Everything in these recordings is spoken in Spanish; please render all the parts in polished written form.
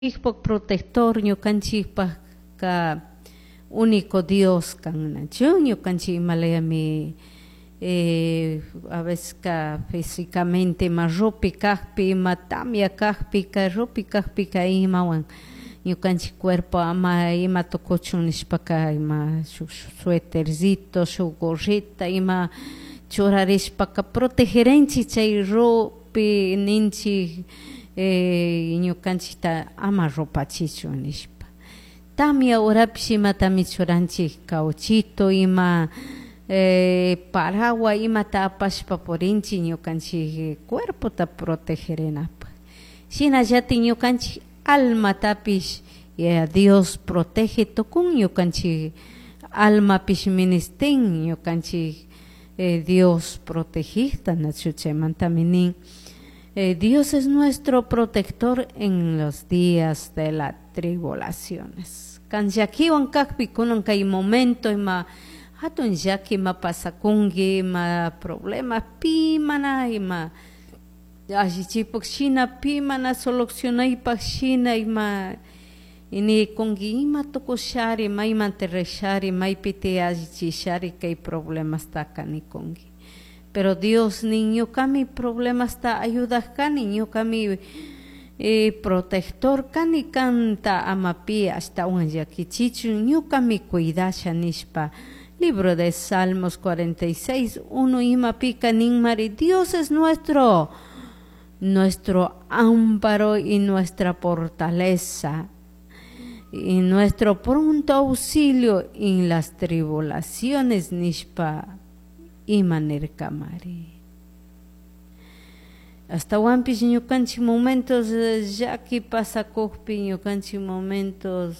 Ñukanchikpak protector, ñukanchikpak ka único Dios kannachu, ñukanchik imalayami a veces ka físicamente ima rupi kajpi, ima tamia kajpi, ka rupi kajpi ka imawan ñukanchik cuerpo ama ima tukuchun nishpaka ima shuk suétercito, shuk gorrita ima churarishpaka protegerenchik chay rupi ninchik ñukanchikta ama rupachichun nishpa. Tamia urapish imatami churanchik cauchito ima paraguas imata apashpa purinchik ñukanchik cuerpota protegerenapaq. Shinallatik ñukanchik almatapish Dios protege tukun ñukanchik almapish ministin ñukanchik Dios protegista nachu chaymantami nin Dios es nuestro protector en los días de las tribulaciones. Kanyakiwan kakpi kunan kay momento ima hatun yaki ima pasakungi ima problemas pimana ima allichipuk shina pimana solucionaypak shina ima ini kungi ima tukushari ima imanterreshari maypiti allichishari kay problemas takani kungi. Pero Dios niño kami problemas ta ayudas kani niño kami protector kani kanta amapi hasta un yakichichu niño kami cuidasha nishpa. Libro de Salmos 46, 1 ima pika ninmari, Dios es nuestro amparo y nuestra fortaleza y nuestro pronto auxilio en las tribulaciones nishpa. Imanerkamari. Hasta wampish ñukanchik momentos llaki pasakukpi ñukanchik momentos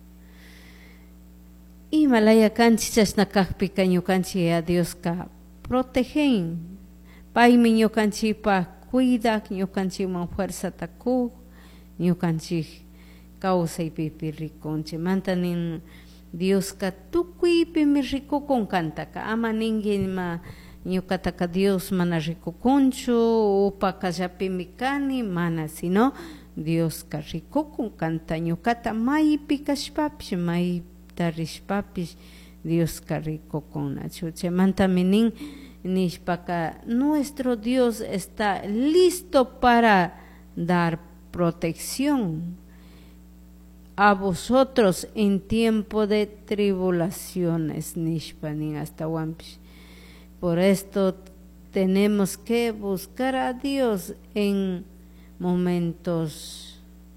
imalaya kanchik chashna kakpika ñukanchik a Dios ka protegen paymi ñukanchikpak cuidak ñukanchikman fuerzata kuk ñukanchik kawsaypipi rikunchik mantanin Dios ka tukuypimi rikukun kantaka ama ninguin ma ñukataka Dios mana rikukunchu upa kallapimi kani mana sino Dios ka rikukun kanta ñukata maypi kashpapish mayta rishpapish Dios ka rikukun nachu chaymantami nin nishpaka nuestro Dios está listo para dar protección a vosotros en tiempo de tribulaciones, nishpanin hasta wampish. Por esto tenemos que buscar a Dios en momentos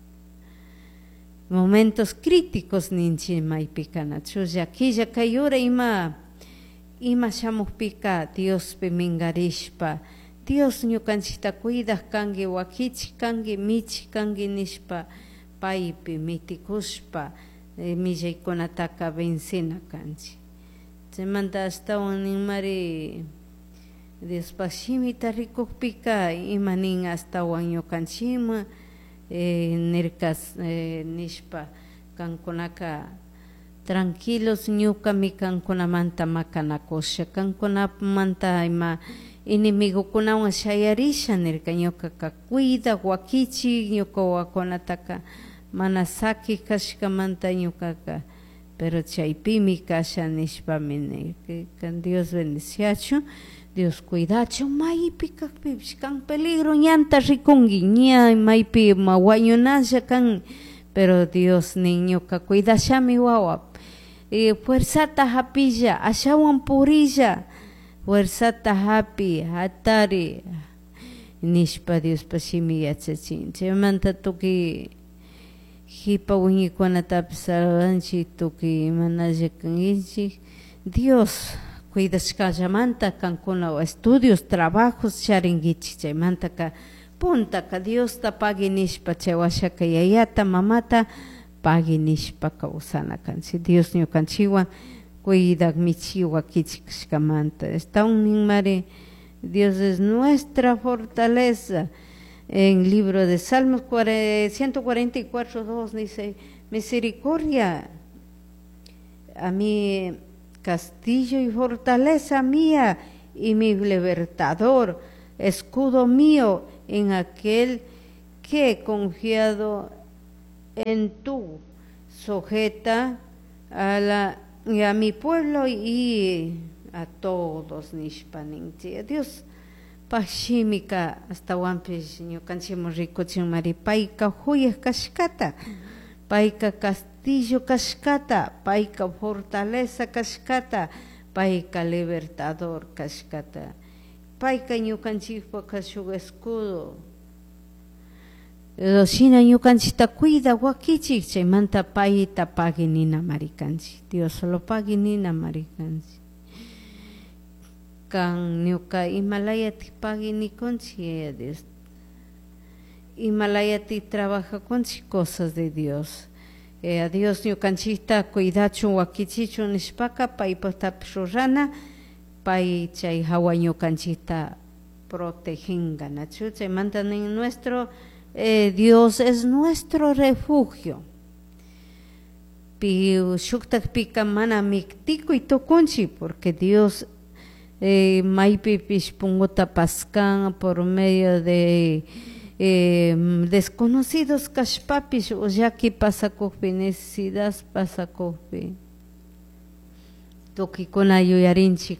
críticos ninchi maipikana. Chuya killa kayura ima shamukpika Dios pimingarishpa. Dios ñukanchikta cuida kangi wakichi kangi michi kangi nishpa. Paypi mitikushpa millaykunataka vencina kanchi. Chaymanta astawan ninmari Diospak shimita rikukpika imanin astawan ñukanchikman nirkas nishpa kankunaka tranquilos ñukami kankunamanta makanakusha kankunamanta ima inimigukunawan shayarisha nirka ñukaka cuida wakichi ñuka wakunataka mana saki kashkamanta ñukaka pero chaypimi kasha nishpami kan Dios bendiciachu Dios cuidachu maypi kakpipish kan peligro ñanta rikungi ña maypi wañunasha kan pero Dios niñuka cuidashami wawa fuerzata hapilla ashawan purilla fuerzata hapi hatari nishpa Dios pashimi yachachin chaymanta tuki hipa wiñikunatapi saludanchik tuki manalla kanchik Dios cuidashkallamanta kankuna estudios trabajos charinkichik chaymantaka puntaka Diosta pagi nishpa chay washaka yayata mamata pagi nishpa kawsana kanchik Dios ñukanchikwan cuidak michiwa kichkashkamanta. Está un mare, Dios es nuestra fortaleza. En libro de Salmos 144, 2 dice, misericordia a mi castillo y fortaleza mía y mi libertador, escudo mío en aquel que he confiado en tú sujeta a mi pueblo y a todos nishpaninti. Dios pashimika hasta wampis ñukanchimos rikuchin mari paika huyas kashkata, paika castillo kashkata, paika fortaleza kashkata, paika libertador kashkata, paika ñukanchikpa kashuk escudo. Shina ñukanchita cuida wakichik chaymanta payta paginina marikanchik. Dios solo paginina marikanchik. Kan ñuka Himalayati paginikunchik, Dios. Himalayati trabaja con cosas de Dios. A Dios ñukanchita cuidachun wakichichun nishpaka paypatapish rurana pay chay hawa ñukanchita protegenga nachu chaymanta nin nuestro Dios es nuestro refugio. Shuktak pika mana miktiku y tokunchi, porque Dios maypi pishpunguta pascan por medio de desconocidos kashpapish uyaki pasakukpi necesidad pasakukpi. Tokikuna yuyarinchi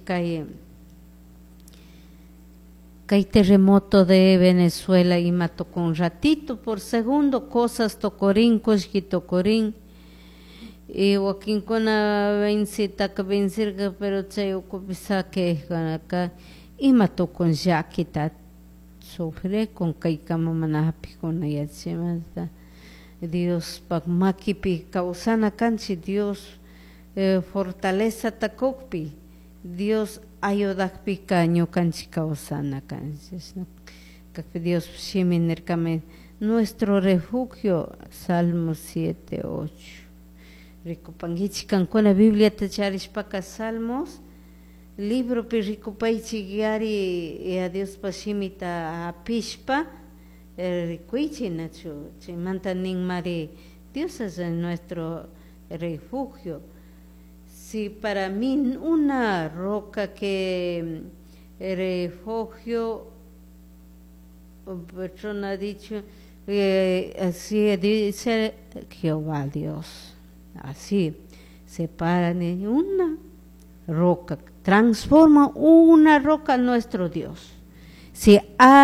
Kay terremoto de Venezuela y mató con ratito por segundo cosas tocorín koshki tocorín y Joaquín kona vencita que vencirga pero chay ukupisa que acá y mató con yaquita sufre con kay kama manapi con ayachimata Dios pagmakipi causana canchi Dios fortaleza takokpi Dios ayudakpi caño canchica osana canches, que Dios shiminerkame nuestro refugio, Salmo 7:8. Ricopangichican con la Biblia te charishpaka Salmos, libro piricupaichigiari y a Dios pashimita apishpa, ricuichi nachu, chimanta ning mari, Dios es nuestro refugio. Si para mí una roca que refugio, persona ha dicho, así dice Jehová Dios, así separa en una roca, transforma una roca en nuestro Dios. Si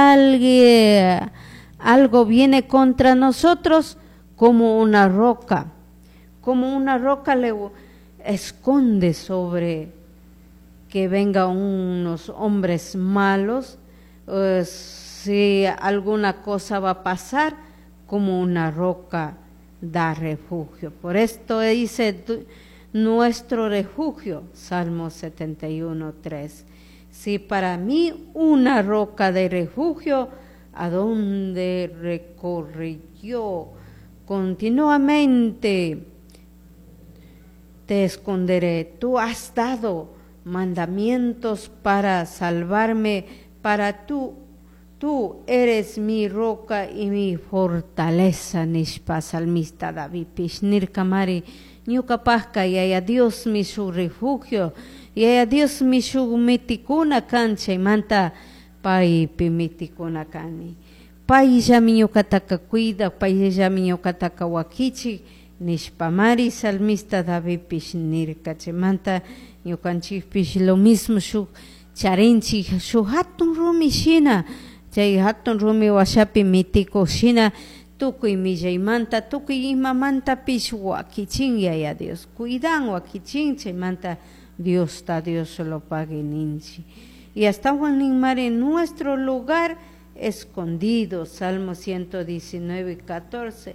algo viene contra nosotros, como una roca le esconde sobre que venga unos hombres malos, si alguna cosa va a pasar, como una roca da refugio. Por esto dice nuestro refugio, Salmo 71:3. Si para mí una roca de refugio, ¿a dónde recorrí yo continuamente? Te esconderé. Tú has dado mandamientos para salvarme, tú eres mi roca y mi fortaleza, nishpa salmista David Pishnir Kamari, ñukapajka yaya Dios mi su refugio, yaya Dios mi su mitikuna cancha y manta pai pimitikuna kani. Pai ya mi ñukataka cuida, pai ya mi ñukataka wakichi, nishpamari salmista David Pishnir kachemanta ñukanchik pish lo mismo shu charinchi shu hatun rumi shina chay hatun rumi washapi mitiko shina tukuy millaymanta tukuy imamanta pish wakichin yaya Dios cuidan wakichin chaymanta Dios ta Dios lo pague ninchi y hasta wanimare en nuestro lugar escondido Salmo 119:14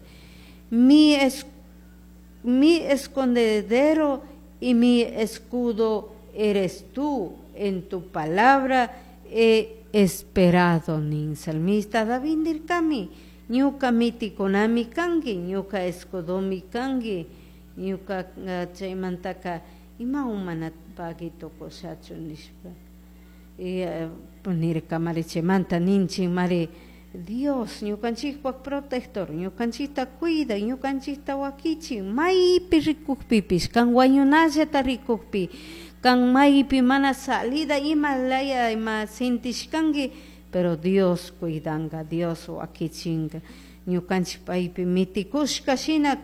mi escondedero y mi escudo eres tú, en tu palabra he esperado. Nin salmista David dirkami, ñuka mitikonami kangi, ñuka escudomi kangi, ñuka chaymantaka ima umana pagi tokoshachu nishpa. Nirka mari chaymanta ninchi mari Dios, ñukanchikpa protector, ñukanchikta cuida, ñukanchikta wakichi, maypi rikukpipish, kan wañunallata rikukpi, kan maypi mana salida imalaya ima sintishkangi, pero Dios cuidanga, Dios wakichinga. ñukanchik paypi mitikushka shina